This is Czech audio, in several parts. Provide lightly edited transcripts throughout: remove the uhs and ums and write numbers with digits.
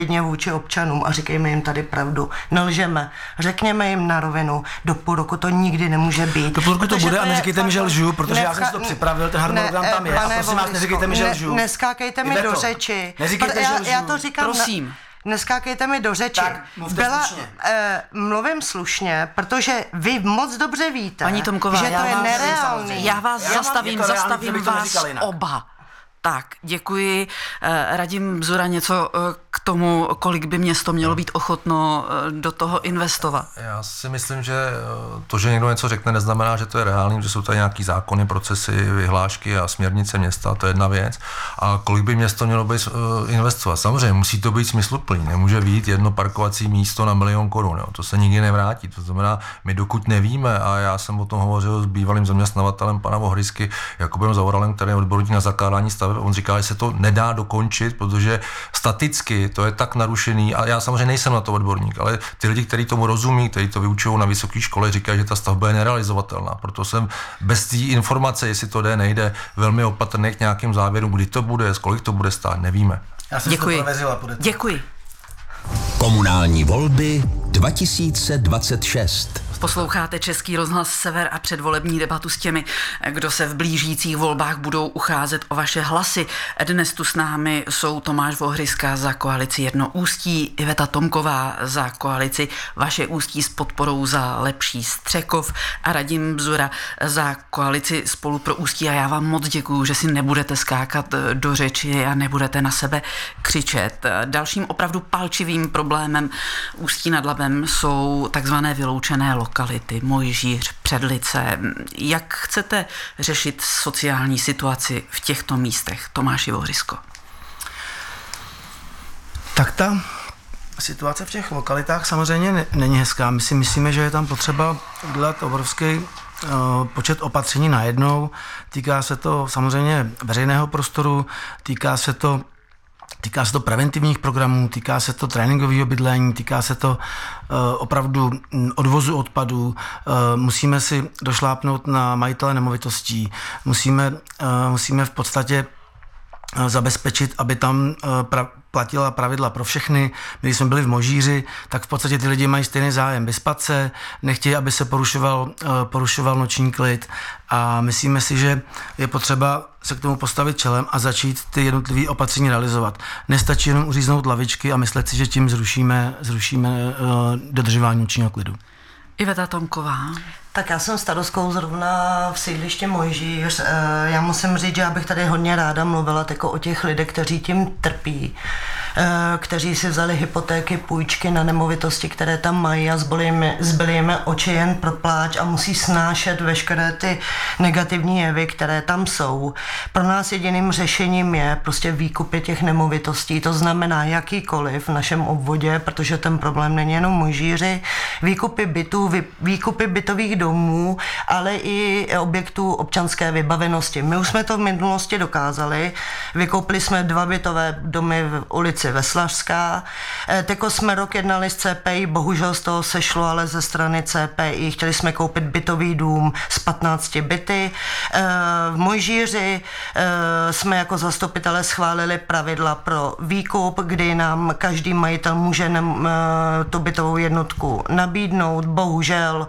vůči občanům a říkejme jim tady pravdu. Nelžeme. Řekněme jim na rovinu. Do půl roku to nikdy nemůže být. Do půl roku to bude a neříkejte mi, že lžu, protože já jsem si to připravil, ten harmonogram tam je. A prosím vás, neříkejte mi, že lžu. Neskákejte mi do řeči. Neříkejte, že lžu. Já to říkám. Prosím. Neskákejte mi do řeči. Tak, mluvte slušně. Mluvím slušně, protože vy moc dobře víte, Paní Tomková, že to je nereálný. Já vás zastavím vás oba. Tak, děkuji. Radim Mzura, něco k tomu, kolik by město mělo být ochotno do toho investovat. Já si myslím, že to, že někdo něco řekne, neznamená, že to je reálný, že jsou tady nějaký zákony, procesy, vyhlášky a směrnice města, to je jedna věc. A kolik by město mělo být investovat? Samozřejmě musí to být smysluplný, nemůže být jedno parkovací místo na 1 000 000 korun, jo. To se nikdy nevrátí. To znamená, my dokud nevíme, a já jsem o tom hovořil s bývalým zaměstnavatelem pana Vohrysky, Jakubem Zaoralem, který je odborník na zakládání staveb. On říká, že se to nedá dokončit, protože staticky to je tak narušený, a já samozřejmě nejsem na to odborník, ale ty lidi, kteří tomu rozumí, kteří to vyučují na vysoké škole, říkají, že ta stavba je nerealizovatelná. Proto jsem bez té informace, jestli to jde, nejde, velmi opatrný k nějakým závěrům, kdy to bude, kolik to bude stát, nevíme. Já jsem Děkuji. to prověřila, půjdete. Děkuji. Komunální volby 2026. Posloucháte Český rozhlas Sever a předvolební debatu s těmi, kdo se v blížících volbách budou ucházet o vaše hlasy. Dnes tu s námi jsou Tomáš Vohryska za koalici Jedno Ústí, Iveta Tomková za koalici Vaše Ústí s podporou za Lepší Střekov a Radim Mzura za koalici Spolu pro Ústí. A já vám moc děkuju, že si nebudete skákat do řeči a nebudete na sebe křičet. Dalším opravdu palčivým problémem Ústí nad Labem jsou takzvané vyloučené lokality, Mojžíř, Předlice. Jak chcete řešit sociální situaci v těchto místech? Tomáši Vohrysko. Tak ta situace v těch lokalitách samozřejmě není hezká. My si myslíme, že je tam potřeba udělat obrovský počet opatření najednou. Týká se to samozřejmě veřejného prostoru, týká se to preventivních programů, týká se to tréninkového bydlení, týká se to opravdu odvozu odpadů. Musíme si došlápnout na majitele nemovitostí. Musíme v podstatě zabezpečit, aby tam platila pravidla pro všechny. My, když jsme byli v Možíři, tak v podstatě ty lidi mají stejný zájem vyspat se, nechtějí, aby se porušoval noční klid, a myslíme si, že je potřeba se k tomu postavit čelem a začít ty jednotlivé opatření realizovat. Nestačí jenom uříznout lavičky a myslet si, že tím zrušíme dodržování nočního klidu. Iveta Tomková. Tak já jsem starostkou zrovna v sídliště Mojžíř. Já musím říct, že já bych tady hodně ráda mluvila o těch lidech, kteří tím trpí, kteří si vzali hypotéky, půjčky na nemovitosti, které tam mají, a zbyly jim oči jen pro pláč a musí snášet veškeré ty negativní jevy, které tam jsou. Pro nás jediným řešením je prostě výkupy těch nemovitostí, to znamená jakýkoliv v našem obvodě, protože ten problém není jenom v Mojžíři, výkupy bytů, výkupy bytových domů, ale i objektů občanské vybavenosti. My už jsme to v minulosti dokázali. Vykoupili jsme 2 bytové domy v ulici Veslařská. Teko jsme rok jednali s CPI, bohužel z toho sešlo, ale ze strany CPI. Chtěli jsme koupit bytový dům s 15 byty. V Mojžíři jsme jako zastupitelé schválili pravidla pro výkup, kdy nám každý majitel může tu bytovou jednotku nabídnout. Bohužel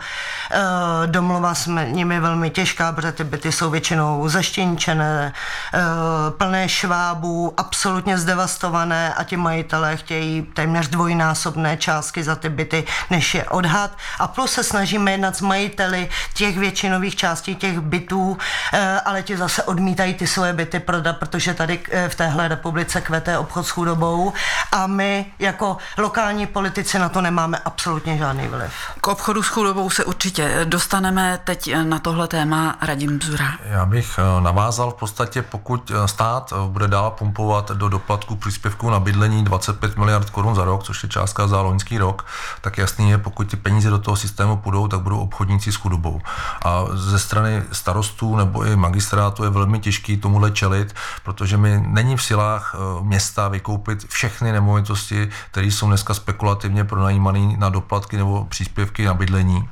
domluva s nimi velmi těžká, protože ty byty jsou většinou zaštěničené, plné švábů, absolutně zdevastované, a ti majitelé chtějí téměř dvojnásobné částky za ty byty, než je odhad. A plus se snažíme jednat s majiteli těch většinových částí těch bytů, ale ti zase odmítají ty svoje byty prodat, protože tady v téhle republice kvete obchod s chudobou a my jako lokální politici na to nemáme absolutně žádný vliv. K obchodu s chudobou se určitě dostaneme. Teď na tohle téma Radim Mzura. Já bych navázal v podstatě, pokud stát bude dál pumpovat do doplatku příspěvků na bydlení 25 miliard korun za rok, což je částka za loňský rok, tak jasný je, pokud ty peníze do toho systému půjdou, tak budou obchodníci s chudobou. A ze strany starostů nebo i magistrátu je velmi těžký tomuhle čelit, protože my není v silách města vykoupit všechny nemovitosti, které jsou dneska spekulativně pronajímané na doplatky nebo příspěvky na bydlení.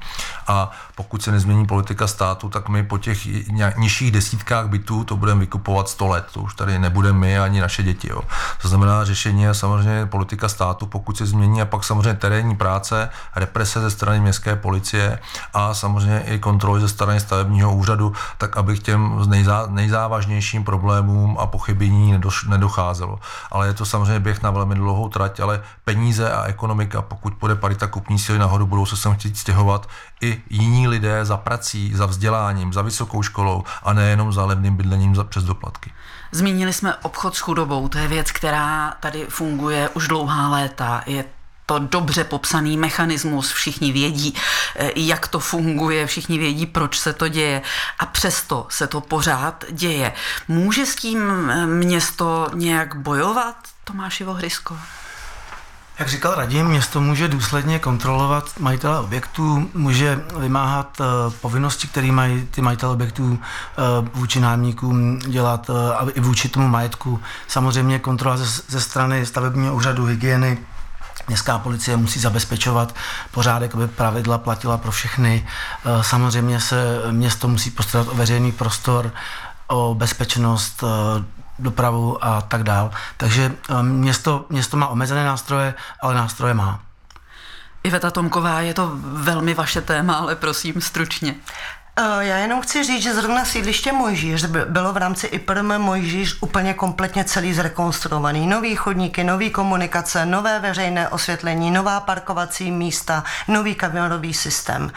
a pokud se nezmění politika státu, tak my po těch nižších desítkách bytů to budeme vykupovat 100 let. To už tady nebudeme my ani naše děti. Jo. To znamená, řešení je samozřejmě politika státu, pokud se změní, a pak samozřejmě terénní práce, represe ze strany městské policie a samozřejmě i kontroly ze strany stavebního úřadu, tak aby k těm nejzávažnějším problémům a pochybení nedocházelo. Ale je to samozřejmě běh na velmi dlouhou trať, ale peníze a ekonomika, pokud půjde parita kupní síly nahoru, budou se sem chtít stěhovat i jiní lidé za prací, za vzděláním, za vysokou školou a nejenom za levným bydlením přes doplatky. Zmínili jsme obchod s chudobou, to je věc, která tady funguje už dlouhá léta. Je to dobře popsaný mechanismus, všichni vědí, jak to funguje, všichni vědí, proč se to děje a přesto se to pořád děje. Může s tím město nějak bojovat, Tomáši Vohrysko? Jak říkal Radim, město může důsledně kontrolovat majitele objektů, může vymáhat povinnosti, které mají ty majitele objektů vůči nájemníkům dělat i vůči tomu majetku. Samozřejmě kontrola ze strany stavebního úřadu, hygieny. Městská policie musí zabezpečovat pořádek, aby pravidla platila pro všechny. Samozřejmě se město musí postarat o veřejný prostor, o bezpečnost, dopravu a tak dál. Takže město má omezené nástroje, ale nástroje má. Iveta Tomková, je to velmi vaše téma, ale prosím stručně. Já jenom chci říct, že zrovna sídliště Mojžíř bylo v rámci IPRM Mojžíř úplně kompletně celý zrekonstruovaný. Nový chodníky, nový komunikace, nové veřejné osvětlení, nová parkovací místa, nový kamionový systém.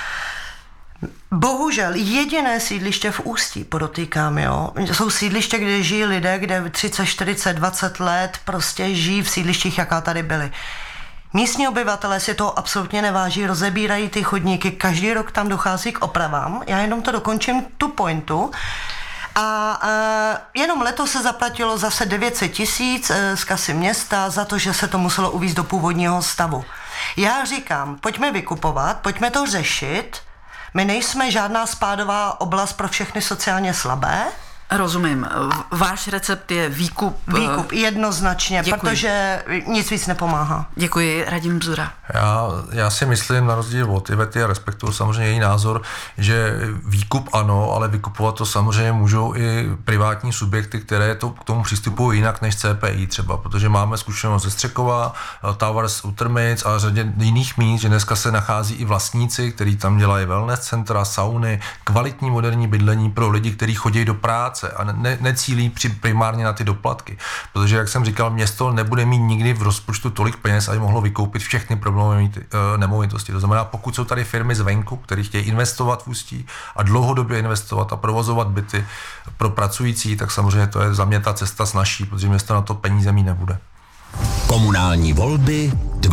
Bohužel jediné sídliště v Ústí, podotýkám, jo, jsou sídliště, kde žijí lidé, kde 30, 40, 20 let prostě žijí v sídlištích, jaká tady byly. Místní obyvatelé si toho absolutně neváží, rozebírají ty chodníky, každý rok tam dochází k opravám. Já jenom to dokončím, tu pointu. A jenom letos se zaplatilo zase 900 000 z kasy města za to, že se to muselo uvést do původního stavu. Já říkám, pojďme vykupovat, pojďme to řešit. My nejsme žádná spádová oblast pro všechny sociálně slabé. Rozumím. Váš recept je výkup. Výkup, jednoznačně, děkuji. Protože nic víc nepomáhá. Děkuji, Radim Bzura. Já si myslím, na rozdíl od Ivety, a respektuju samozřejmě její názor, že výkup ano, ale vykupovat to samozřejmě můžou i privátní subjekty, které k tomu přistupují jinak než CPI třeba, protože máme zkušenost ze Střekova, Towers u Trmic a řadě jiných míst, že dneska se nachází i vlastníci, kteří tam dělají wellness centra, sauny, kvalitní moderní bydlení pro lidi, kteří chodí do práce a necílí primárně na ty doplatky. Protože, jak jsem říkal, město nebude mít nikdy v rozpočtu tolik peněz, aby mohlo vykoupit všechny problémové nemovitosti. To znamená, pokud jsou tady firmy zvenku, které chtějí investovat v Ústí a dlouhodobě investovat a provozovat byty pro pracující, tak samozřejmě to je za mě ta cesta snazší, protože město na to peníze mít nebude. Komunální volby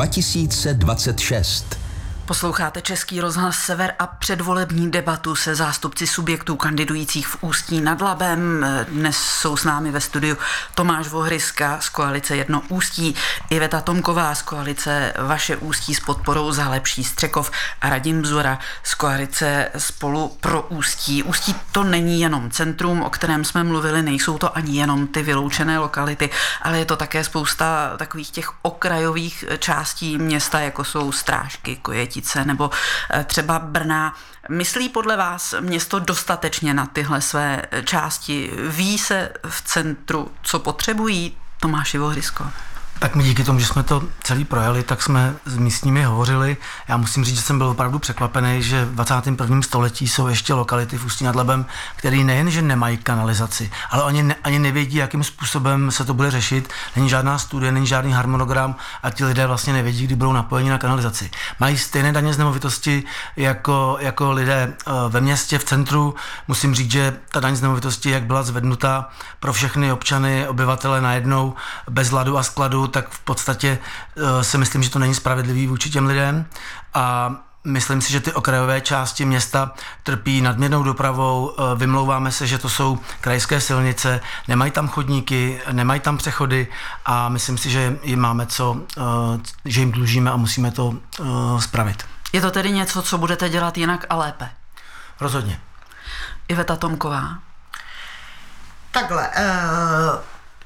2026. Posloucháte Český rozhlas Sever a předvolební debatu se zástupci subjektů kandidujících v Ústí nad Labem. Dnes jsou s námi ve studiu Tomáš Vohryska z koalice Jedno Ústí, Iveta Tomková z koalice Vaše Ústí s podporou Za lepší Střekov a Radim Bzura z koalice Spolu pro Ústí. Ústí to není jenom centrum, o kterém jsme mluvili, nejsou to ani jenom ty vyloučené lokality, ale je to také spousta takových těch okrajových částí města, jako jsou Strážky, Kojetice nebo třeba Brna. Myslí podle vás město dostatečně na tyhle své části? Ví se v centru, co potřebují? Tomáši Vohrysko. Tak my díky tomu, že jsme to celý projeli, tak jsme s místními hovořili. Já musím říct, že jsem byl opravdu překvapený, že v 21. století jsou ještě lokality v Ústí nad Labem, které nejen, že nemají kanalizaci, ale oni ani nevědí, jakým způsobem se to bude řešit. Není žádná studie, není žádný harmonogram a ti lidé vlastně nevědí, kdy budou napojeni na kanalizaci. Mají stejné daně z nemovitosti jako lidé ve městě, v centru. Musím říct, že ta daň z nemovitosti, jak byla zvednuta pro všechny občany, obyvatele najednou bez ladu a skladu, tak v podstatě si myslím, že to není spravedlivý vůči těm lidem a myslím si, že ty okrajové části města trpí nadměrnou dopravou, vymlouváme se, že to jsou krajské silnice, nemají tam chodníky, nemají tam přechody a myslím si, že jim máme že jim dlužíme a musíme to spravit. Je to tedy něco, co budete dělat jinak a lépe? Rozhodně. Iveta Tomková. Takhle,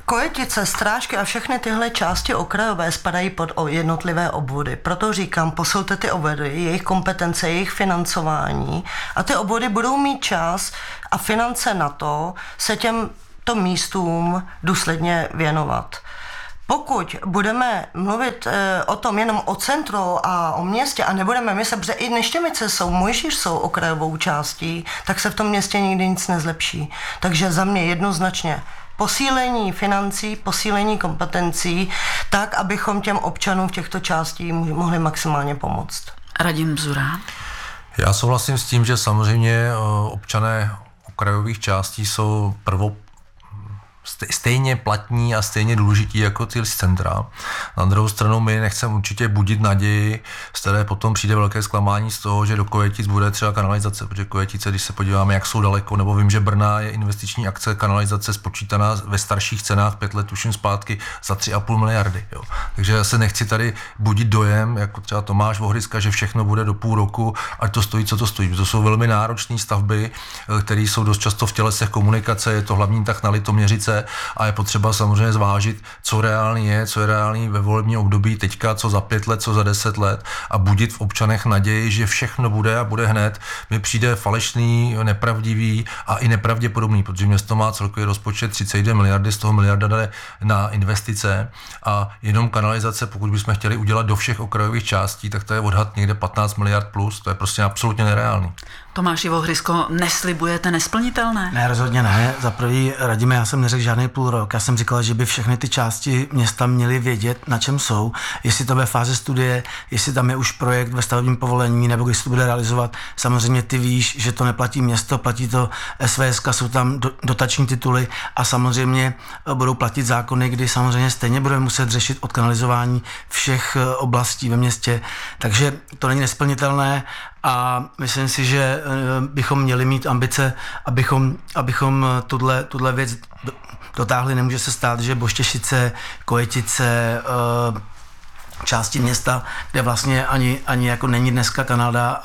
Kojetice, Strážky a všechny tyhle části okrajové spadají pod jednotlivé obvody. Proto říkám, posouďte ty obvody, jejich kompetence, jejich financování a ty obvody budou mít čas a finance na to se těmto místům důsledně věnovat. Pokud budeme mluvit o tom jenom o centru a o městě a nebudeme myslet, že i Neštěmice Mojžíš jsou okrajovou částí, tak se v tom městě nikdy nic nezlepší. Takže za mě jednoznačně posílení financí, posílení kompetencí, tak, abychom těm občanům v těchto částí mohli maximálně pomoct. Radim Bzura. Já souhlasím s tím, že samozřejmě občané okrajových částí jsou stejně platní a stejně důležití jako ty z centra. Na druhou stranu my nechceme určitě budit naději, z které potom přijde velké zklamání z toho, že do Kojetic bude třeba kanalizace, protože Kojetice, když se podíváme, jak jsou daleko, nebo vím, že Brna je investiční akce kanalizace spočítaná ve starších cenách 5 let tuším zpátky za 3,5 miliardy. Jo. Takže já se nechci tady budit dojem, jako třeba Tomáš Vohryska, že všechno bude do půl roku, ať to stojí, co to stojí. To jsou velmi náročné stavby, které jsou dost často v tělesech komunikace, je to hlavní tak na Litoměřice, a je potřeba samozřejmě zvážit, co reálný je, co je reálný ve volebním období teďka, co za 5 let, co za 10 let a budit v občanech naději, že všechno bude a bude hned. Mi přijde falešný, nepravdivý a i nepravděpodobný, protože město má celkový rozpočet 32 miliardy, z toho miliarda jde na investice a jenom kanalizace, pokud bychom chtěli udělat do všech okrajových částí, tak to je odhad někde 15 miliard plus, to je prostě absolutně nereálný. Tomáši Vohrysko, neslibujete nesplnitelné? Ne, rozhodně ne. Za prvý, Radime, já jsem neřekl žádný půl rok. Já jsem říkal, že by všechny ty části města měly vědět, na čem jsou, jestli to bude fáze studie, jestli tam je už projekt ve stavebním povolení, nebo když to bude realizovat. Samozřejmě ty víš, že to neplatí město, platí to SVSK, jsou tam dotační tituly a samozřejmě budou platit zákony, kdy samozřejmě stejně budeme muset řešit odkanalizování všech oblastí ve městě. Takže to není nesplnitelné. A myslím si, že bychom měli mít ambice, abychom tuhle věc dotáhli. Nemůže se stát, že Boštěšice, Kojetice, části města, kde vlastně ani jako není dneska Kanada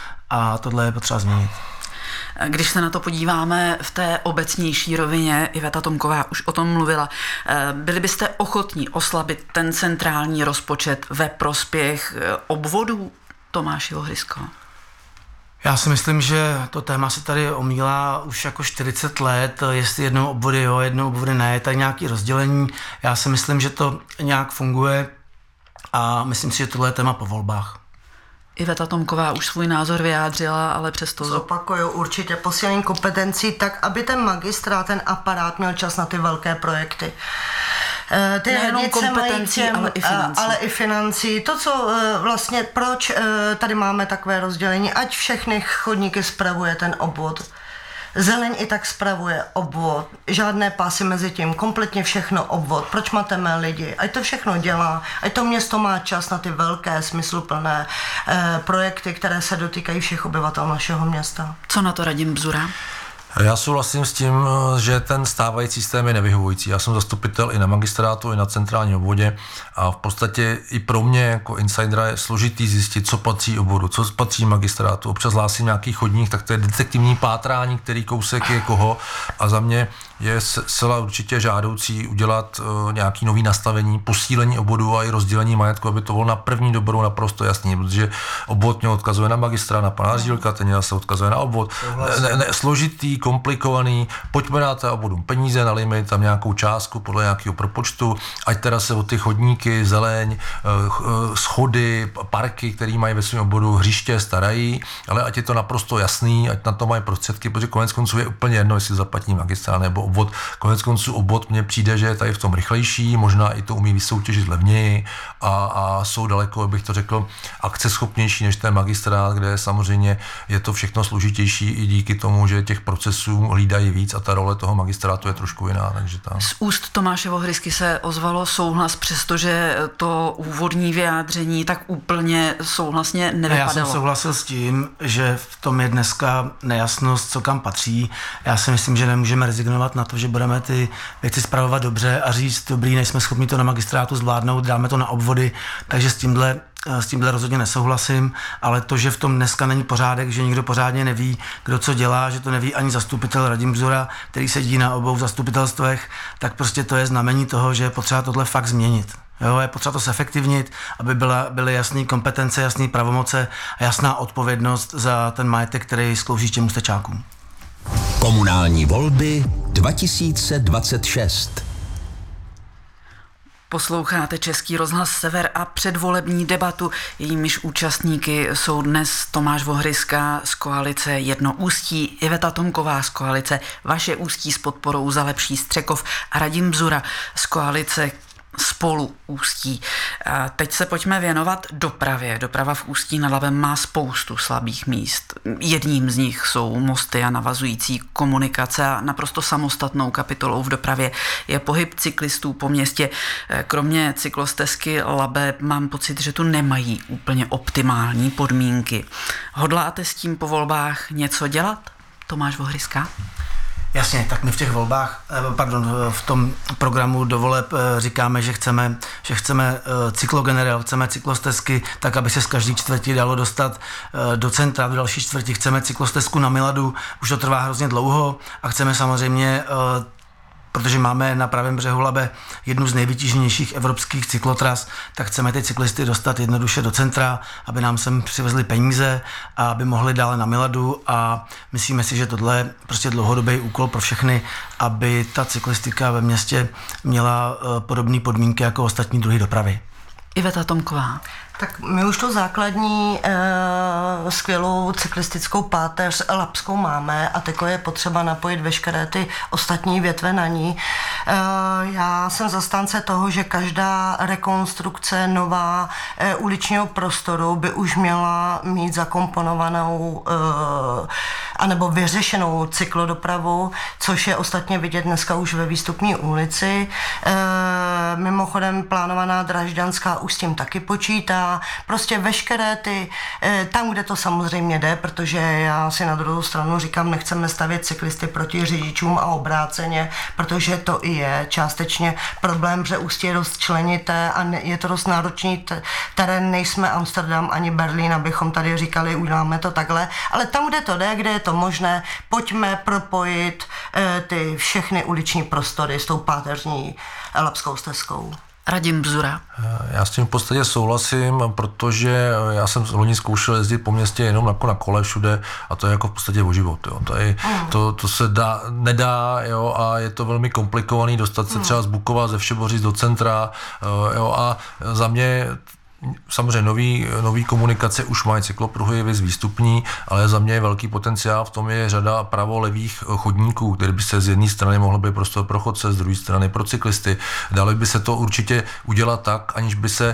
a tohle je potřeba změnit. Když se na to podíváme v té obecnější rovině, Iveta Tomková už o tom mluvila, byli byste ochotní oslabit ten centrální rozpočet ve prospěch obvodů? Tomáši Vohrysko. Já si myslím, že to téma se tady omílá už jako 40 let, jestli jednou obvody jo, jednou obvody ne, je tady nějaké rozdělení. Já si myslím, že to nějak funguje a myslím si, že tohle je téma po volbách. Iveta Tomková už svůj názor vyjádřila, ale přesto... Zopakuju určitě posílení kompetencí tak, aby ten magistrát, ten aparát měl čas na ty velké projekty. Ty nejenom kompetencí, ale i financí. To, co vlastně, proč tady máme takové rozdělení, ať všechny chodníky spravuje ten obvod. Zeleň i tak spravuje obvod, žádné pásy mezi tím, kompletně všechno obvod. Proč mateme lidi? Ať to všechno dělá, ať to město má čas na ty velké, smysluplné projekty, které se dotýkají všech obyvatel našeho města. Co na to Radim Bzura? Já souhlasím s tím, že ten stávající systém je nevyhovující. Já jsem zastupitel i na magistrátu, i na centrálním obvodě a v podstatě i pro mě jako insidera je složitý zjistit, co patří obvodu, co patří magistrátu. Občas hlásím nějaký chodník, tak to je detektivní pátrání, který kousek je koho a za mě je zcela určitě žádoucí udělat nějaký nový nastavení, posílení obvodu a i rozdělení majetku, aby to bylo na první dobrou naprosto jasný, protože obvod mě odkazuje na magistra, na pana Řílka, ten se odkazuje na obvod. Složitý, komplikovaný, pojďme dát obvodům peníze, nalijme tam nějakou částku podle nějakého propočtu, ať teda se o ty chodníky, zeleň, schody, parky, které mají ve svém obvodu, hřiště starají, ale ať je to naprosto jasný, ať na to mají prostředky, protože konec konců je úplně jedno, jestli zaplatí magistrát nebo obvod. Konec konců obvod mně přijde, že je tady v tom rychlejší, možná i to umí vysoutěžit levněji a jsou daleko, bych to řekl, akceschopnější než ten magistrát, kde samozřejmě je to všechno složitější i díky tomu, že těch procesů hlídají víc a ta role toho magistrátu je trošku jiná. Takže tam. Z úst Tomáše Vohrysky se ozvalo souhlas, přestože to úvodní vyjádření tak úplně souhlasně nevypadalo. Já jsem souhlasil s tím, že v tom je dneska nejasnost, co kam patří. Já si myslím, že nemůžeme rezignovat na to, že budeme ty věci spravovat dobře a říct, dobrý, nejsme schopni to na magistrátu zvládnout, dáme to na obvody, takže s tímhle rozhodně nesouhlasím, ale to, že v tom dneska není pořádek, že nikdo pořádně neví, kdo co dělá, že to neví ani zastupitel Radim Bzura, který sedí na obou zastupitelstvech, tak prostě to je znamení toho, že je potřeba tohle fakt změnit. Jo, je potřeba to zefektivnit, aby byly jasné kompetence, jasné pravomoce a jasná odpovědnost za ten majetek, který slouží těm ústečákům. Komunální volby 2026. Posloucháte Český rozhlas Sever a předvolební debatu. Jejímiž účastníky jsou dnes Tomáš Vohryska z koalice Jedno Ústí, Iveta Tomková z koalice Vaše Ústí s podporou Za lepší Střekov a Radim Bzura z koalice Spolu Ústí. A teď se pojďme věnovat dopravě. Doprava v Ústí nad Labem má spoustu slabých míst. Jedním z nich jsou mosty a navazující komunikace a naprosto samostatnou kapitolou v dopravě je pohyb cyklistů po městě. Kromě cyklostezky Labe mám pocit, že tu nemají úplně optimální podmínky. Hodláte s tím po volbách něco dělat? Tomáš Vohryska? Jasně, tak my v těch volbách, v tom programu do voleb říkáme, že chceme cyklogenerál, chceme cyklostezky, tak aby se z každé čtvrti dalo dostat do centra, do další čtvrti. Chceme cyklostezku na Miladu, už to trvá hrozně dlouho a chceme samozřejmě, protože máme na pravém břehu Labe jednu z nejvytíženějších evropských cyklotras, tak chceme ty cyklisty dostat jednoduše do centra, aby nám sem přivezli peníze a aby mohli dále na Miladu a myslíme si, že tohle je prostě dlouhodobý úkol pro všechny, aby ta cyklistika ve městě měla podobné podmínky jako ostatní druhy dopravy. Iveta Tomková. Tak my už tu základní skvělou cyklistickou páteř labskou máme a teď je potřeba napojit veškeré ty ostatní větve na ní. Já jsem zastánce toho, že každá rekonstrukce nová uličního prostoru by už měla mít zakomponovanou anebo vyřešenou cyklodopravu, což je ostatně vidět dneska už ve Výstupní ulici. Mimochodem plánovaná Drážďanská už s tím taky počítá. Prostě veškeré ty, tam, kde to samozřejmě jde, protože já si na druhou stranu říkám, nechceme stavět cyklisty proti řidičům a obráceně, protože to i je částečně problém, že Ústí je dost členité a je to dost náročný terén, nejsme Amsterdam ani Berlín, abychom tady říkali, uděláme to takhle, ale tam, kde to jde, kde je to možné, pojďme propojit ty všechny uliční prostory s tou páteřní labskou stezkou. Radim Bzura. Já s tím v podstatě souhlasím, protože já jsem loni zkoušel jezdit po městě jenom jako na kole všude a to je jako v podstatě o život. Jo. To se nedá, jo, a je to velmi komplikovaný dostat se třeba z Bukova, ze Všeboříc do centra, jo, a za mě samozřejmě nový komunikace už mají cyklopruhy, viz výstupní, ale za mě je velký potenciál, v tom je řada pravolevých chodníků, které by se z jedné strany mohlo být prostor pro chodce, z druhé strany pro cyklisty. Dalo by se to určitě udělat tak, aniž by se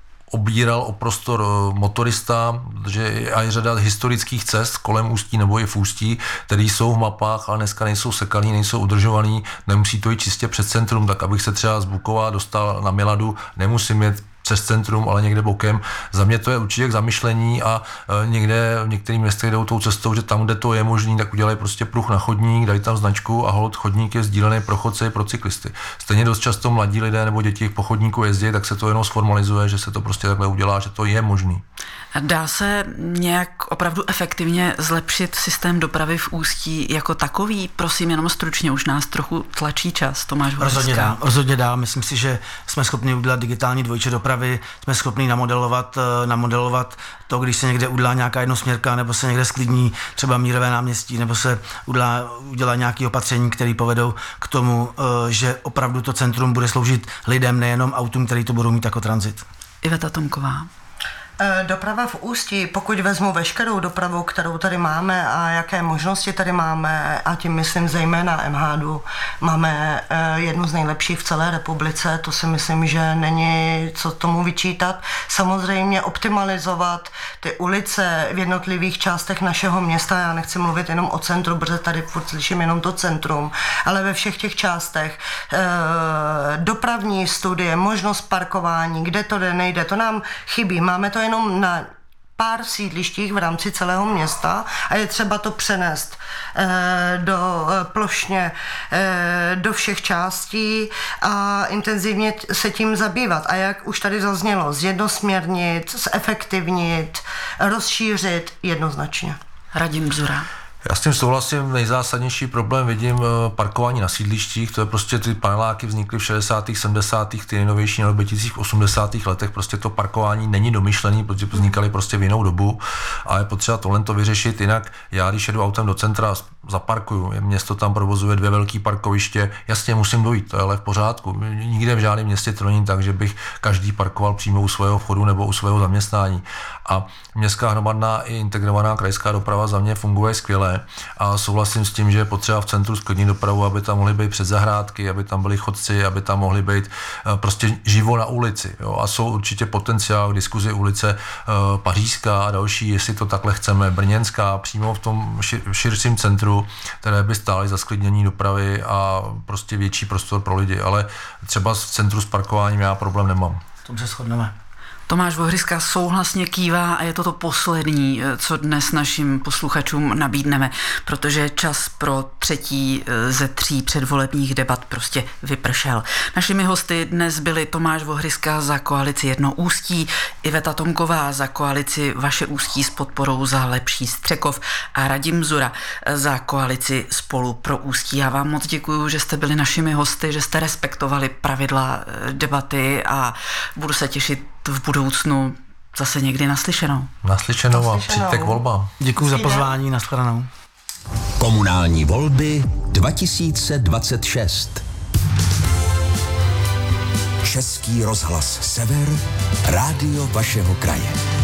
obíral o prostor motorista, že je řada historických cest kolem Ústí nebo i v Ústí, které jsou v mapách, ale dneska nejsou sekaný, nejsou udržovaný, nemusí to jít čistě před centrum, tak abych se třeba z Bukova dostal na Miladu, nemusím jet přes centrum, ale někde bokem. Za mě to je určitě k zamyšlení a někde v některých městech jdou tou cestou, že tam, kde to je možný, tak udělají prostě pruh na chodník, dají tam značku a holt chodník je sdílený pro chodce, pro cyklisty. Stejně dost často mladí lidé nebo děti po chodníku jezdí, tak se to jenom sformalizuje, že se to prostě takhle udělá, že to je možný. Dá se nějak opravdu efektivně zlepšit systém dopravy v Ústí jako takový? Prosím, jenom stručně, už nás trochu tlačí čas. Tomáš Vohryska. Rozhodně dá. Myslím si, že jsme schopni udělat digitální dvojče dopravy, jsme schopni namodelovat to, když se někde udělá nějaká jednosměrka, nebo se někde sklidní třeba Mírové náměstí, nebo se udělá nějaké opatření, které povedou k tomu, že opravdu to centrum bude sloužit lidem, nejenom autům, který to budou mít jako tranzit. Iveta Tomková. Doprava v Ústí, pokud vezmu veškerou dopravu, kterou tady máme a jaké možnosti tady máme, a tím myslím zejména MHD, máme jednu z nejlepších v celé republice, to si myslím, že není co tomu vyčítat. Samozřejmě optimalizovat ty ulice v jednotlivých částech našeho města, já nechci mluvit jenom o centru, protože tady furt slyším jenom to centrum, ale ve všech těch částech dopravní studie, možnost parkování, kde to jde, nejde, to nám chybí, máme to jenom na pár sídlištích v rámci celého města a je třeba to přenést plošně do všech částí a intenzivně se tím zabývat. A jak už tady zaznělo, zjednosměrnit, zefektivnit, rozšířit jednoznačně. Radim Mzura. Já s tím souhlasím, nejzásadnější problém vidím parkování na sídlištích, to je prostě ty paneláky vznikly v 60., 70., ty nejnovější nebo v 80. letech, prostě to parkování není domyšlený, protože vznikaly prostě v jinou dobu a je potřeba tohle to vyřešit, jinak já, když jedu autem do centra, zaparkuju, město tam provozuje 2 velké parkoviště, jasně musím dojít, to je ale v pořádku, nikde v žádném městě to není tak, že bych každý parkoval přímo u svého vchodu nebo u svého zaměstnání a městská hromadná i integrovaná krajská doprava za mě funguje skvěle a souhlasím s tím, že je potřeba v centru sklidnit dopravu, aby tam mohly být předzahrádky, aby tam byli chodci, aby tam mohly být prostě živo na ulici. Jo? A jsou určitě potenciál k diskuzi ulice Pařížská a další, jestli to takhle chceme, Brněnská, přímo v tom širším centru, které by stály za sklidnění dopravy a prostě větší prostor pro lidi. Ale třeba v centru s parkováním já problém nemám. V tom se shodneme. Tomáš Vohryska souhlasně kývá a je to poslední, co dnes našim posluchačům nabídneme, protože čas pro 3. ze 3 předvolebních debat prostě vypršel. Našimi hosty dnes byli Tomáš Vohryska za koalici Jedno Ústí, Iveta Tomková za koalici Vaše Ústí s podporou za lepší Střekov a Radim Mzura za koalici Spolu pro Ústí. Já vám moc děkuju, že jste byli našimi hosty, že jste respektovali pravidla debaty a budu se těšit v budoucnu zase někdy naslyšenou. Naslyšenou a přijďte k volbám. Děkuji za pozvání, nashledanou. Komunální volby 2026. Český rozhlas Sever, rádio vašeho kraje.